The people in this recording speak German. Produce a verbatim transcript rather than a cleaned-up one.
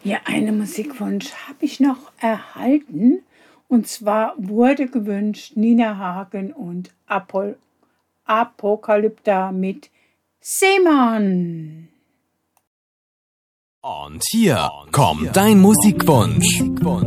Ja, einen Musikwunsch habe ich noch erhalten. Und zwar wurde gewünscht Nina Hagen und Apol Apokalypta mit Seemann. Und hier kommt dein Musikwunsch.